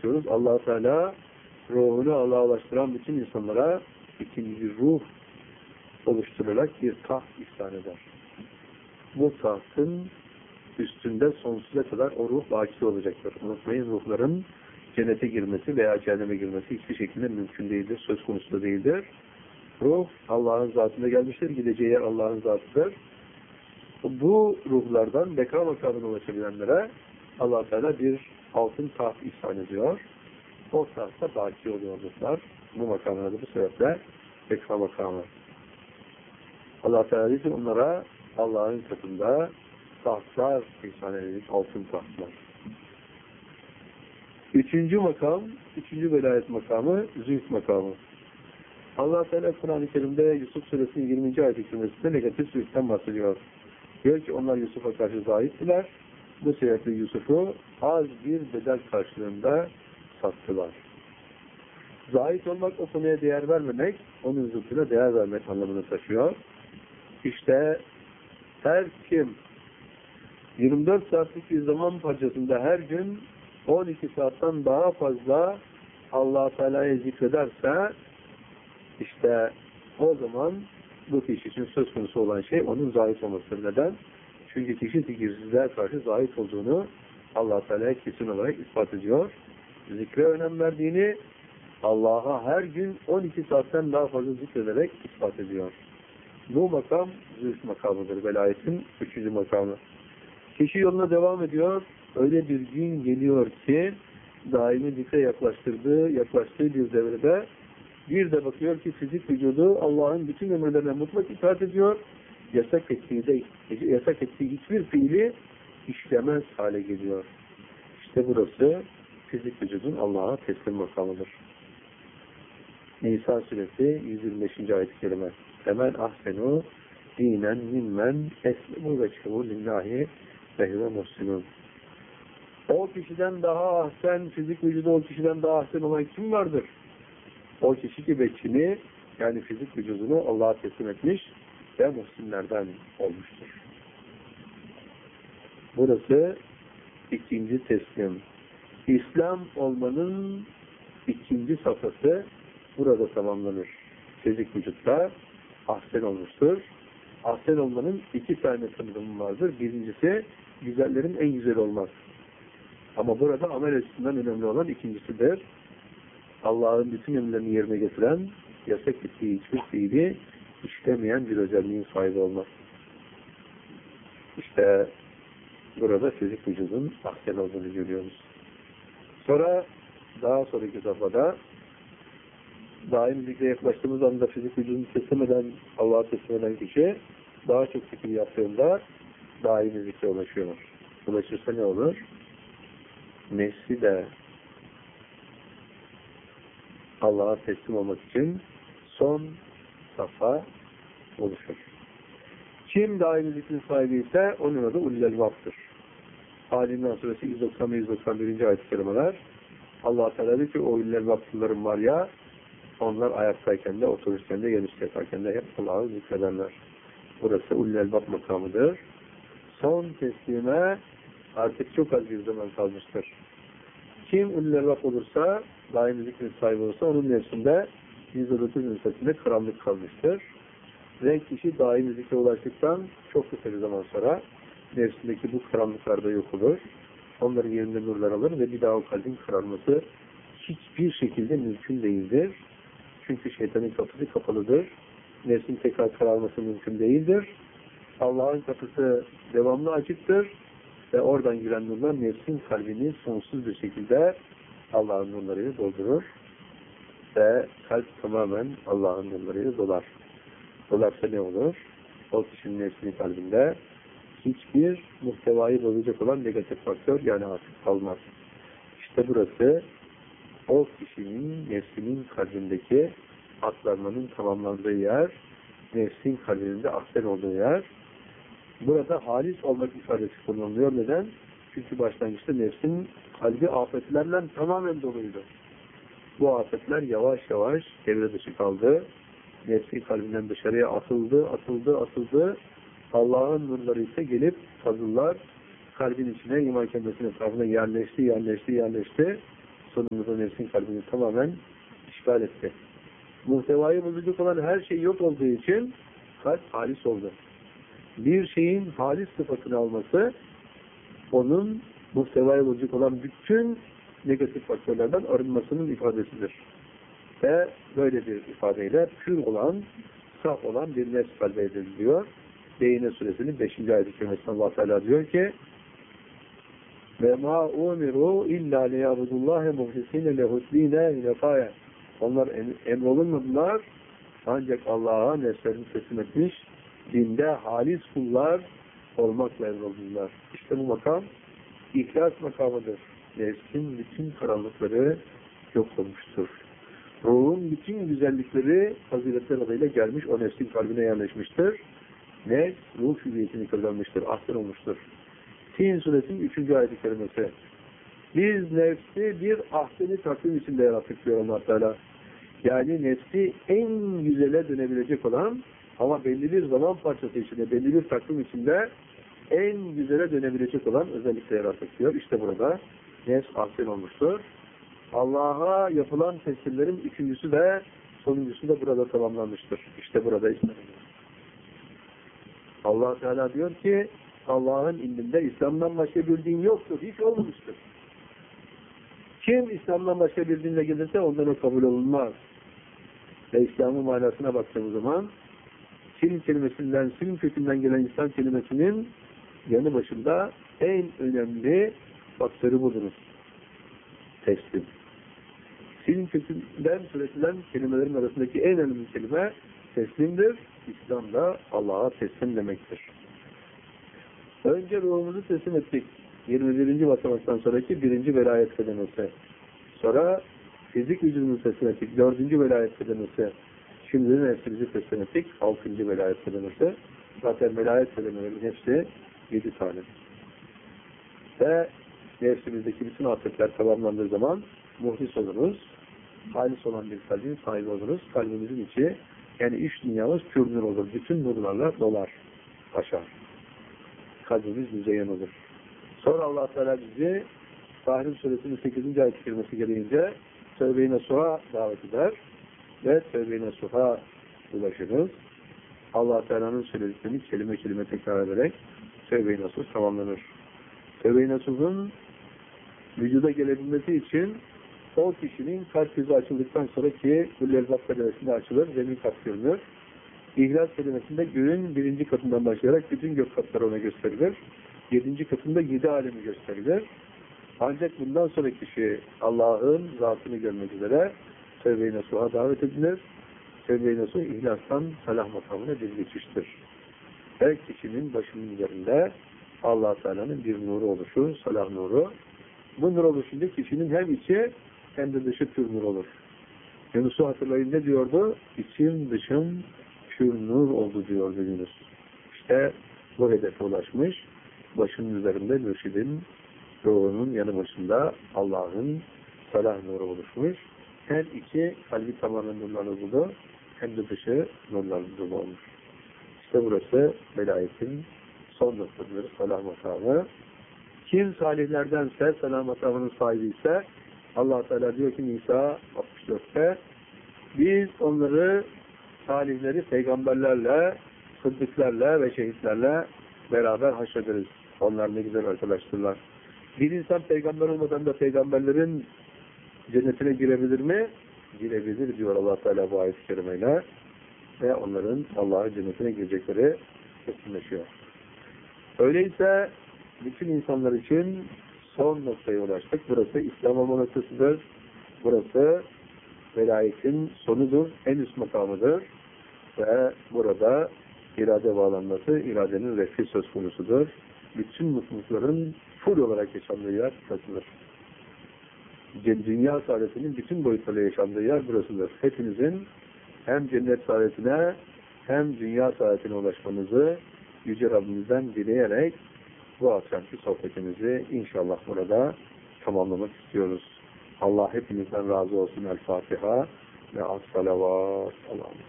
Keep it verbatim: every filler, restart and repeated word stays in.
istiyoruz. Allah-u Teala ruhunu Allah'a ulaştıran bütün insanlara ikinci bir ruh oluşturarak bir taht ihsan eder. Bu tahtın üstünde sonsuza kadar o ruh baki olacaktır. Unutmayın, ruhların cennete girmesi veya cehenneme girmesi hiçbir şekilde mümkün değildir, söz konusu da değildir. Ruh Allah'ın zatında gelmiştir, gideceği yer Allah'ın zatıdır. Bu ruhlardan beka makamına ulaşabilenlere Allah Teala bir altın taht ihsan ediyor. O tahtta baki oluyor ruhlar. Bu makamlarda bu sebeple beka makamı. Allah Teala diyor ki onlara Allah'ın katında tahtlar ihsan edilmiş, altın tahtlar. Üçüncü makam, üçüncü velayet makamı, zühd makamı. Allah Teala Kur'an-ı Kerim'de Yusuf Suresinin yirminci ayet-i kerimesinde negatif zühdten bahsediyor. Diyor ki onlar Yusuf'a karşı zahittiler. Bu sebeple Yusuf'u az bir bedel karşılığında sattılar. Zahit olmak, o konuya değer vermemek, onun zıttına değer vermek anlamını taşıyor. İşte her kim yirmi dört saatlik bir zaman parçasında her gün on iki saatten daha fazla Allah Teala'yı zikrederse, işte o zaman bu kişi için söz konusu olan şey onun zahit olmasıdır. Neden? Çünkü kişi zikirsizliğe karşı zahit olduğunu Allah Teala'ya kesin olarak ispat ediyor. Zikre önem verdiğini Allah'a her gün on iki saatten daha fazla zikrederek ispat ediyor. Bu makam zühd makamıdır. Velayetin üçüncü makamı. Kişi yoluna devam ediyor. Öyle bir gün geliyor ki daimi zikre yaklaştırdığı, yaklaştığı bir devrede bir de bakıyor ki fizik vücudu Allah'ın bütün emirlerine mutlak itaat ediyor. Yasak ettiği de, yasak ettiği hiçbir fiili işlemez hale geliyor. İşte burası fizik vücudun Allah'a teslim makamıdır. Nisa suresi yüz yirmi beşinci ayet-i kerime. Hemen ahsenu dinen mimmen eslimu veçhevu lillahi ve huve muhsinun. O kişiden daha ahsen, fizik vücudu o kişiden daha ahsen olan kim vardır? O kişi ki bekçini, yani fizik vücudunu Allah'a teslim etmiş ve muhsinlerden olmuştur. Burası ikinci teslim. İslam olmanın ikinci safhası burada tamamlanır. Fizik vücutta ahsen olmuştur. Ahsen olmanın iki tane tanımı vardır. Birincisi, güzellerin en güzeli olmak. Ama burada amel açısından önemli olan ikincisidir. Allah'ın bütün emirlerini yerine getiren, yasak ettiği hiçbir fiili işlemeyen bir özelliğin sahibi olmak. İşte burada fizik vücudun ahsen olduğunu görüyoruz. Sonra, daha sonraki safhada daim zikre yaklaştığımız anda fizik vücudunu teslim eden, Allah'a teslim eden kişi daha çok zikir yaptığında daimi zikre ulaşıyor. Ulaşırsa ne olur? Nefsi de Allah'a teslim olmak için son safha oluşur. Kim daimi zikrin sahibi ise onun adı ulul elbap'tır. Alimran suresi yüz doksan ve yüz doksan birinci ayet-i kerimeler Allah Teala diyor ki o ulul elbap'ların var ya, onlar ayaktayken de, otururken de, gelişte yaparken de hep Allah'ı zikrederler. Burası ulul elbap makamıdır. Son teslime artık çok az bir zaman kalmıştır. Kim ulul elbap olursa, daimi zikrin sahibi olursa onun nefsinde yüzde dokuz nüfesinde karanlık kalmıştır. Ve kişi daimi zikre ulaştıktan çok kısa bir zaman sonra nefsindeki bu karanlıklar da yok olur. Onların yerinde nurlar alır ve bir daha o kalbin kararması hiçbir şekilde mümkün değildir. Çünkü şeytanın kapısı kapalıdır. Nefsin tekrar kararması mümkün değildir. Allah'ın kapısı devamlı açıktır. Ve oradan giren nurlar nefsin kalbini sonsuz bir şekilde Allah'ın nurlarıyla doldurur. Ve kalp tamamen Allah'ın nurlarıyla dolar. Dolarsa ne olur? O kişinin nefsinin kalbinde hiçbir muhtevayı bozacak olan negatif faktör, yani artık kalmaz. İşte burası o kişinin nefsinin kalbindeki atlanmanın tamamlandığı yer, nefsin kalbinde ahsen olduğu yer. Burada halis olmak ifadesi kullanılıyor. Neden? Çünkü başlangıçta nefsin kalbi afetlerle tamamen doluydu. Bu afetler yavaş yavaş devre dışı kaldı. Nefsin kalbinden dışarıya atıldı, atıldı, atıldı. Allah'ın nurları ise gelip fazıllar kalbin içine, iman kelimesinin etrafına yerleşti, yerleşti, yerleşti. sonunda nefsin kalbini tamamen işgal etti. Muhtevayı bozucuk olan her şey yok olduğu için kalp halis oldu. Bir şeyin halis sıfatını alması, onun muhtevayı bozucuk olan bütün negatif faktörlerden arınmasının ifadesidir. Ve böyle bir ifadeyle pür olan, saf olan bir nefs kalbe ediliyor. Beyine suresinin beşinci ayet-i kerimesinde Allah Teala diyor ki ve ma umiru illa liyabudullahi muhlisine lehuddine hilefaya. Onlar emrolunmadılar ancak Allah'a nefslerini teslim etmiş, dinde halis kullar olmakla emrolundular. İşte bu makam İhlas makamıdır. Nefsin bütün karanlıkları yok olmuştur. Ruhun bütün güzellikleri faziletler adıyla gelmiş, o nefsin kalbine yerleşmiştir. Nefs, ruh hüviyetini kazanmıştır, ahsen olmuştur. Tin suresinin üçüncü ayet-i kerimesi. Biz nefsi bir ahseni takvim içinde yarattık diyor Allah Teala. Yani nefsi en güzele dönebilecek olan ama belli bir zaman parçası içinde, belli bir takvim içinde en güzele dönebilecek olan özellikle yarattık diyor. İşte burada nefs ahsen olmuştur. Allah'a yapılan teslimlerin üçüncüsü de sonuncusu da burada tamamlanmıştır. İşte burada İslam'ın. Allah Teala diyor ki Allah'ın indinde İslam'dan başka bir din yoktur. Hiç olmamıştır. Kim İslam'dan başka bir dinle gelirse ondan o kabul olunmaz. Ve İslam'ın manasına baktığımız zaman silm kelimesinden, silm kökünden gelen İslam kelimesinin yanı başında en önemli faktörü budur. Teslim. Silm kökünden türetilen kelimelerin arasındaki en önemli kelime teslimdir. İslam da Allah'a teslim demektir. Önce ruhumuzu teslim ettik. yirmi birinci basamaktan sonraki birinci velayet kademesi. Sonra fizik vücudumuzu teslim ettik. dördüncü velayet kademesi. Şimdi nefsimizi teslim ettik. altıncı velayet kademesi. Zaten velayet kademelerinin hepsi yedi tane. Ve nefsimizdeki bütün hasretler tamamlandığı zaman muhlis oluruz. Halis olan bir kalbin sahibi oluruz. Kalbimizin içi, yani iç dünyamız pür nur olur. Bütün nurlarla dolar. Aşağı. Kalbimiz müzeyyen olur. Sonra Allah Teala bizi Tahrim Suresinin sekizinci ayet-i kerimesi gelince Tevbe-i Nasuh'a davet eder ve Tevbe-i Nasuh'a ulaşırız. Allah Teala'nın söylediklerini kelime kelime tekrar ederek Tevbe-i Nasuh tamamlanır. Tevbe-i Nasuh'un vücuda gelebilmesi için o kişinin kalp yüzü açıldıktan sonra ki Kullelzat kademesinde açılır, zemin kat görünür. İhlas kelimesinde göğün birinci katından başlayarak bütün gök katları ona gösterilir. Yedinci katında yedi alemi gösterilir. Ancak bundan sonra kişi Allah'ın zatını görmek üzere Tevbe-i Nasuh'a davet edilir. Tevbe-i Nasuh ihlastan salah makamına bir geçiştir. Her kişinin başının üzerinde Allah Teala'nın bir nuru oluşu, salah nuru. Bu nur oluşunca kişinin hem içi hem de dışı pür nur olur. Yunus'u hatırlayın ne diyordu? İçim dışım pür nur oldu diyordu Yunus. İşte bu hedefe ulaşmış. Başının üzerinde mürşidin ruhunun yanı başında Allah'ın salah nuru oluşmuş. Hem içi kalbi tamamen nurlarla dolu hem de dışı nurlarla dolu olmuş. İşte burası velayetin son noktadır, salah makamı. Kim salihlerdense, salah makamının sahibi ise Allah Teala diyor ki Nisa altmış dörtte biz onları, salihleri peygamberlerle, sıddıklarla ve şehitlerle beraber haşrederiz. Onlar ne güzel arkadaştırlar. Bir insan peygamber olmadan da peygamberlerin cennetine girebilir mi? Girebilir diyor Allah Teala bu ayet-i kerimeyle. Ve onların Allah'ın cennetine girecekleri kesinleşiyor. Öyleyse bütün insanlar için son noktaya ulaştık. Burası İslam olma noktasıdır. Burası velayetin sonudur, en üst makamıdır. Ve burada irade bağlanması, iradenin refi söz konusudur. Bütün mutlulukların full olarak yaşandığı yer burasıdır. Dünya saadetinin bütün boyutlarıyla yaşandığı yer burasıdır. Hepinizin hem cennet saadetine hem dünya saadetine ulaşmanızı Yüce Rabbimizden dileyerek bu akşamki sohbetimizi inşallah burada tamamlamak istiyoruz. Allah hepinizden razı olsun. El Fatiha ve as-salavat. Allah'ım.